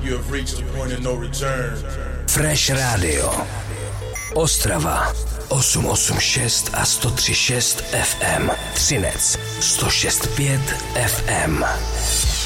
You have reached the point of no return. Fresh Radio. Ostrava 886 a 103.6 FM. Třinec 106.5 FM.